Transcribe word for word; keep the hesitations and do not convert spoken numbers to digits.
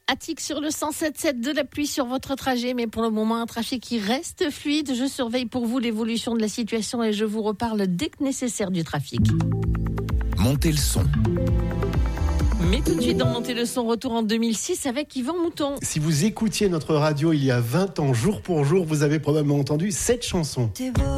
Attic sur le cent sept sept, de la pluie sur votre trajet, mais pour le moment un trajet qui reste fluide. Je surveille pour vous l'évolution de la situation et je vous reparle dès que nécessaire du trafic. Montez le son. Mais tout de suite dans Montez le son, retour en deux mille six avec Yvan Mouton. Si vous écoutiez notre radio il y a vingt ans, jour pour jour, vous avez probablement entendu cette chanson.